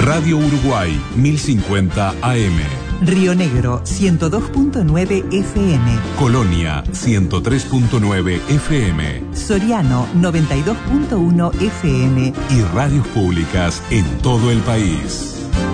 Radio Uruguay 1050 AM. Río Negro 102.9 FM. Colonia 103.9 FM. Soriano 92.1 FM. Y radios públicas en todo el país.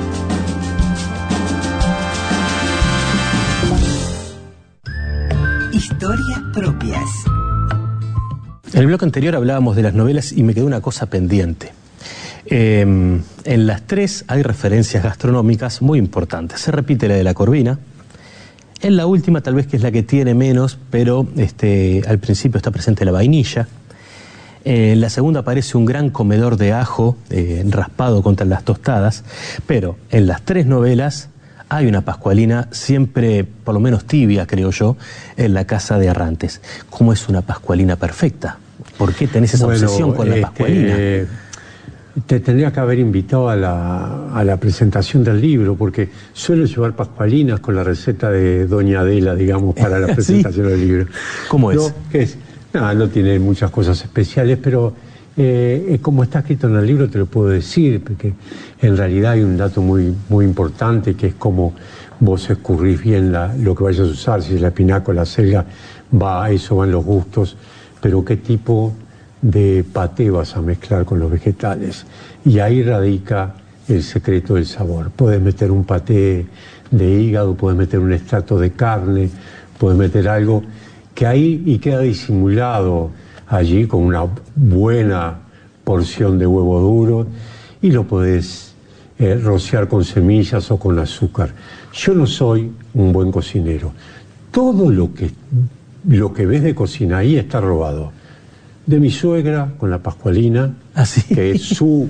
Historias propias. En el bloque anterior hablábamos de las novelas y me quedó una cosa pendiente. En las tres hay referencias gastronómicas muy importantes. Se repite la de la corvina. En la última, tal vez que es la que tiene menos, pero al principio está presente la vainilla. En la segunda aparece un gran comedor de ajo raspado contra las tostadas. Pero en las tres novelas hay una pascualina siempre, por lo menos tibia, creo yo, en la casa de Arrantes. ¿Cómo es una pascualina perfecta? ¿Por qué tenés esa obsesión con la pascualina? Te tendría que haber invitado a la presentación del libro, porque suelo llevar pascualinas con la receta de Doña Adela, digamos, para la presentación del libro. ¿Cómo es? No tiene muchas cosas especiales, pero como está escrito en el libro te lo puedo decir, porque en realidad hay un dato muy, muy importante, que es cómo vos escurrís bien lo que vayas a usar, si es la espinaca o la selga, eso van los gustos, pero qué tipo de paté vas a mezclar con los vegetales. Y ahí radica el secreto del sabor. Puedes meter un paté de hígado, puedes meter un extracto de carne, puedes meter algo que ahí y queda disimulado allí con una buena porción de huevo duro, y lo podés rociar con semillas o con azúcar. Yo no soy un buen cocinero. Todo lo que ves de cocina ahí está robado de mi suegra con la pascualina, que es su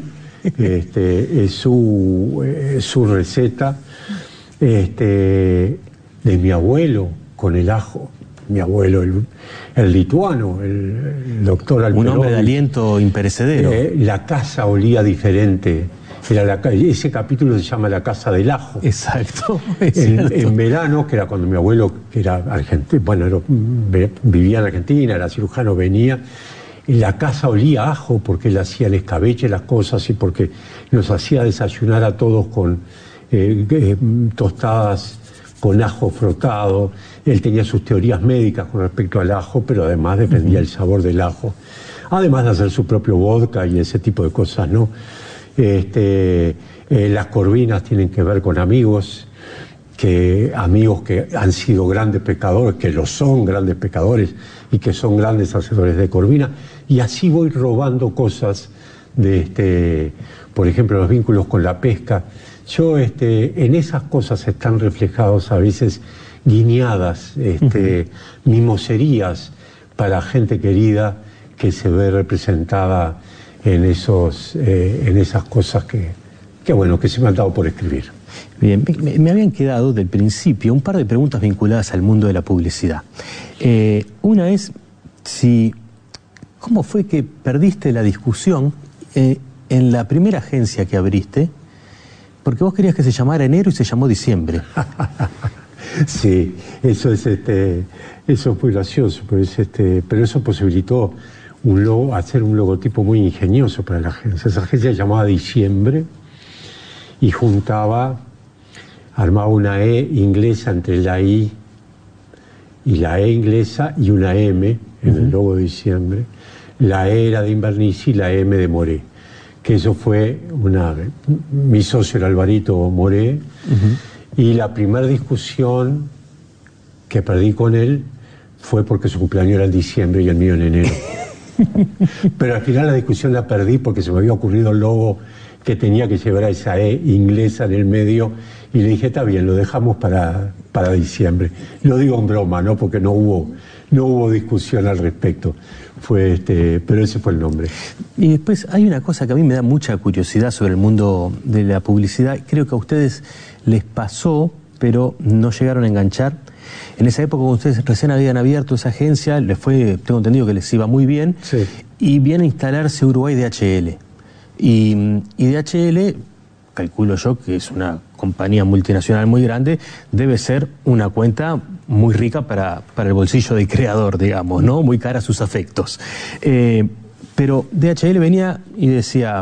receta, de mi abuelo con el ajo, mi abuelo el lituano, el doctor Alperovich. Un hombre de aliento imperecedero. La casa olía diferente. Ese capítulo se llama La Casa del Ajo. Exacto. En verano, que era cuando mi abuelo, que era argentino, vivía en Argentina, era cirujano, venía. La casa olía a ajo porque él hacía el escabeche, las cosas, y porque nos hacía desayunar a todos con tostadas con ajo frotado. Él tenía sus teorías médicas con respecto al ajo, pero además dependía el sabor del ajo. Además de hacer su propio vodka y ese tipo de cosas, ¿no? Las corvinas tienen que ver con amigos que han sido grandes pecadores, que lo son grandes pecadores y que son grandes hacedores de corvina, y así voy robando cosas por ejemplo, los vínculos con la pesca. Yo en esas cosas están reflejados a veces guiñadas, mimoserías para gente querida que se ve representada en esas cosas que se me han dado por escribir. Bien, me habían quedado del principio un par de preguntas vinculadas al mundo de la publicidad. Una es ¿cómo fue que perdiste la discusión en la primera agencia que abriste? Porque vos querías que se llamara enero y se llamó diciembre. Sí, eso fue gracioso, pero eso posibilitó hacer un logotipo muy ingenioso para la agencia. Esa agencia se llamaba Diciembre y armaba una E inglesa entre la I y la E inglesa y una M en el logo de Diciembre. La E era de Invernici y la M de Moré. Que eso fue mi socio era Alvarito Moré, y la primera discusión que perdí con él fue porque su cumpleaños era en diciembre y el mío en enero. Pero al final la discusión la perdí porque se me había ocurrido el logo que tenía que llevar a esa E inglesa en el medio, y le dije, está bien, lo dejamos para diciembre. Lo digo en broma, ¿no? Porque no hubo discusión al respecto. Pero ese fue el nombre. Y después hay una cosa que a mí me da mucha curiosidad sobre el mundo de la publicidad. Creo que a ustedes les pasó, pero no llegaron a enganchar. En esa época, cuando ustedes recién habían abierto esa agencia, tengo entendido que les iba muy bien, sí. Y viene a instalarse Uruguay DHL. Y DHL, calculo yo que es una compañía multinacional muy grande, debe ser una cuenta muy rica para el bolsillo del creador, digamos, ¿no? Muy cara a sus afectos. Pero DHL venía y decía,